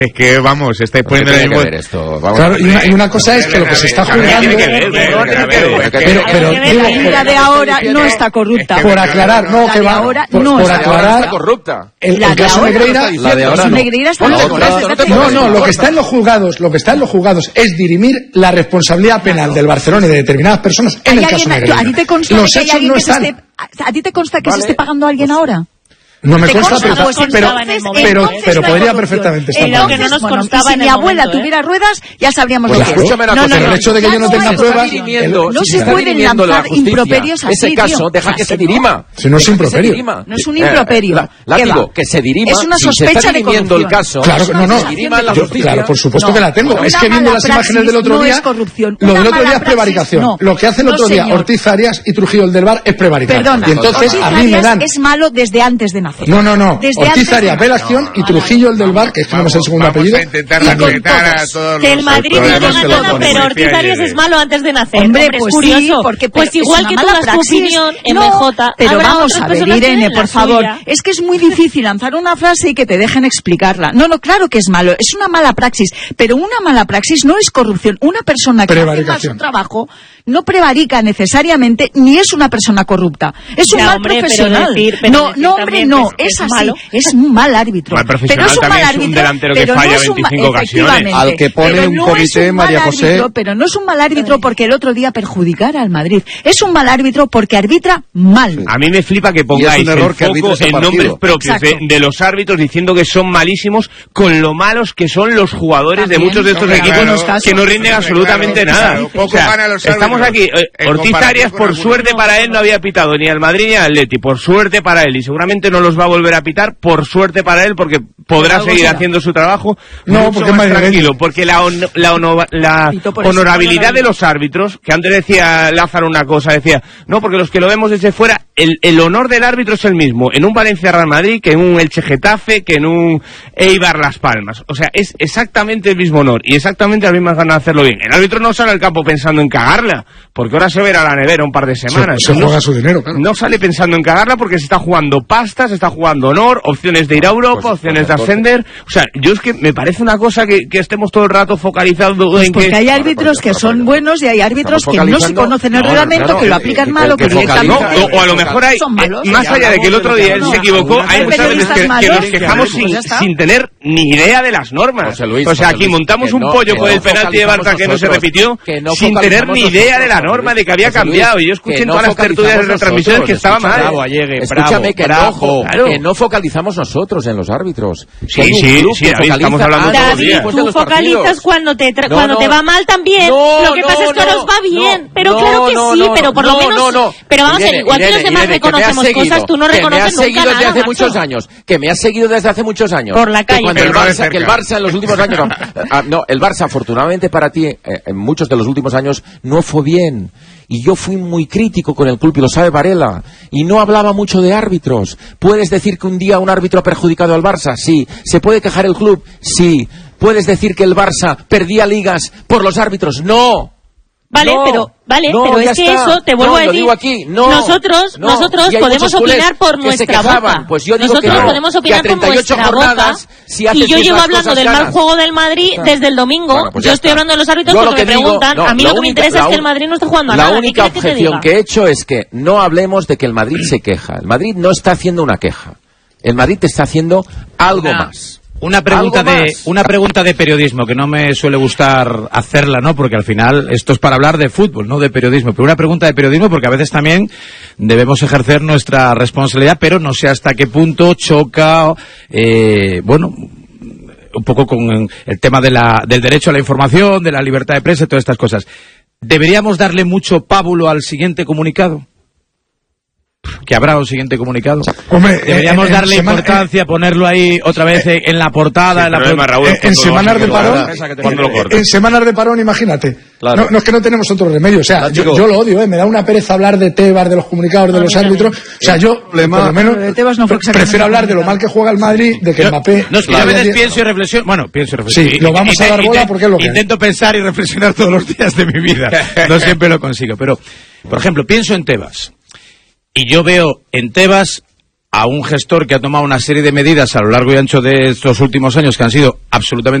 Es que, vamos, estáis poniendo el mismo... Claro, y una cosa es que lo que se está juzgando... Pero la de ahora no está corrupta. Por aclarar, no, que va... Ahora no está aclarar... corrupta. El caso Negreira... La de ahora no. No, lo que está en los juzgados es dirimir la responsabilidad penal del Barcelona y de determinadas personas en el caso Negreira. ¿A ti te consta los hechos no están... ¿A ti te consta que se esté pagando a alguien ahora? No me consta, pero podría perfectamente estar. Lo que no nos constaba si mi abuela tuviera ruedas, ya sabríamos lo que es. Escúchame una cosa, el hecho de que yo no tenga pruebas... No se pueden lanzar improperios así, ese caso, deja que se dirima. Si no es improperio. No es un improperio. Látigo, que se dirima. Es una sospecha de corrupción. El caso, claro, claro, por supuesto que la tengo. Es que viendo las imágenes del otro día, lo del otro día es prevaricación. Lo que hace el otro día Ortiz Arias y Trujillo del Bar es prevaricar. Perdona, y entonces a mí me dan... es malo desde antes de nacer. No. Ortiz Arias, Velación y Trujillo el del Bar, que es que no me sé el segundo apellido. Vamos a intentar respetar a todos que el Madrid no diga nada, pero Ortiz Arias es malo antes de nacer. Hombre, pues curioso. Sí, porque pues igual que tú das tu opinión en BJ. Pero vamos a ver, Irene, por favor. Es que es muy difícil lanzar una frase y que te dejen explicarla. No, claro que es malo. Es una mala praxis. Pero una mala praxis no es corrupción. Una persona que hace mal su trabajo no prevarica necesariamente ni es una persona corrupta. Es un mal profesional. No. Es así. Malo. Es un mal árbitro. Pero es un mal árbitro. Un delantero que falla 25 ocasiones. Al que pone un comité, María José. Pero no es un mal árbitro porque el otro día perjudicara al Madrid. Es un mal árbitro porque arbitra mal. A mí me flipa que pongáis el foco en nombres propios de los árbitros diciendo que son malísimos con lo malos que son los jugadores de muchos de estos equipos que no rinden absolutamente nada. O sea, estamos aquí. Ortiz Arias, por suerte para él, no había pitado ni al Madrid ni al Atleti. Por suerte para él. Y seguramente no los va a volver a pitar. Por suerte para él, porque podrá seguir haciendo su trabajo. No, porque más tranquilo. Porque la honorabilidad de los árbitros, que antes decía Lázaro una cosa, decía, no, porque los que lo vemos desde fuera, el honor del árbitro es el mismo en un Valencia Real Madrid que en un Elche Getafe, que en un Eibar Las Palmas. O sea, es exactamente el mismo honor y exactamente las mismas ganas de hacerlo bien. El árbitro no sale al campo pensando en cagarla, porque ahora se verá a la nevera un par de semanas. Se juega su dinero, claro. No sale pensando en cagarla porque se está jugando pasta, se está jugando honor, opciones de ir a Europa, opciones de ascender. O sea, yo es que me parece una cosa que estemos todo el rato focalizados en porque hay árbitros que son buenos y hay árbitros que no se conocen el reglamento, que lo aplican mal o que directamente... O a lo mejor hay, más allá de que el otro día él se equivocó, hay muchas veces que nos quejamos sin tener ni idea de las normas. O sea, aquí montamos un pollo con el penalti de Barça que no se repitió sin tener ni idea de la norma, de que había cambiado. Y yo escuché en todas las tertulias de retransmisiones que estaba mal. Escúchame, que no focalizamos nosotros en los árbitros. Sí, estamos hablando todos los días. Tú focalizas cuando te va mal también. Lo que pasa es que ahora os va bien. Pero claro que sí, pero por lo menos... Pero vamos a ver, igual que los demás reconocemos cosas, tú no reconoces nunca nada. Que me has seguido desde hace muchos años. Por la calle. Que el Barça en los últimos años... el Barça, afortunadamente para ti, en muchos de los últimos años, no fue bien. Y yo fui muy crítico con el club, y lo sabe Varela, y no hablaba mucho de árbitros. ¿Puedes decir que un día un árbitro ha perjudicado al Barça? Sí. ¿Se puede quejar el club? Sí. ¿Puedes decir que el Barça perdía ligas por los árbitros? No. Vale, pero es que eso, te vuelvo a decir, nosotros podemos opinar por nuestra boca. Pues yo digo nosotros podemos opinar por nuestra boca. Y yo llevo hablando del mal juego del Madrid desde el domingo. Bueno, pues yo estoy hablando de los árbitros porque me preguntan. A mí lo que me interesa es que el Madrid no esté jugando a nada. La única objeción que he hecho es que no hablemos de que el Madrid se queja. El Madrid no está haciendo una queja. El Madrid está haciendo algo más. Una pregunta de periodismo, que no me suele gustar hacerla, ¿no? Porque al final esto es para hablar de fútbol, no de periodismo. Pero una pregunta de periodismo porque a veces también debemos ejercer nuestra responsabilidad, pero no sé hasta qué punto choca, un poco con el tema del derecho a la información, de la libertad de prensa y todas estas cosas. ¿Deberíamos darle mucho pábulo al siguiente comunicado? Que habrá un siguiente comunicado. Hombre, deberíamos darle importancia, ponerlo ahí otra vez en la portada. En semanas de parón, en semanas de parón, imagínate. Claro. No es que no tenemos otro remedio. O sea, yo lo odio, me da una pereza hablar de Tebas, de los comunicadores, de los árbitros. O sea, yo por lo menos prefiero hablar de lo mal que juega el Madrid, de que Mbappé... No, es que a veces pienso y reflexiono. Bueno, pienso y reflexiono. Sí, lo vamos a dar bola porque es lo que intento pensar y reflexionar todos los días de mi vida. No siempre lo consigo. Pero, por ejemplo, pienso en Tebas. Y yo veo en Tebas a un gestor que ha tomado una serie de medidas a lo largo y ancho de estos últimos años que han sido absolutamente